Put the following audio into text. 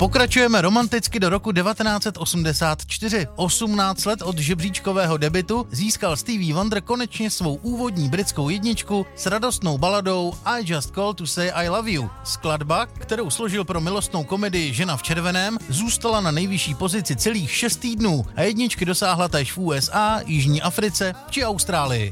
Pokračujeme romanticky do roku 1984. 18 let od žebříčkového debutu získal Stevie Wonder konečně svou úvodní britskou jedničku s radostnou baladou I Just Called to Say I Love You. Skladba, kterou složil pro milostnou komedii Žena v červeném, zůstala na nejvyšší pozici celých 6 týdnů a jedničky dosáhla též v USA, Jižní Africe či Austrálii.